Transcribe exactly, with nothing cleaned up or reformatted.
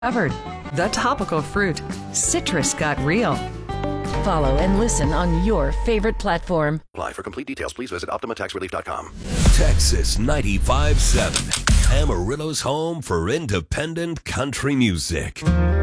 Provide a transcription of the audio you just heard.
Covered. The topical fruit. Citrus got real. Follow and listen on your favorite platform. Apply. For complete details, please visit Optima Tax Relief dot com. Texas ninety-five point seven. Amarillo's home for independent country music.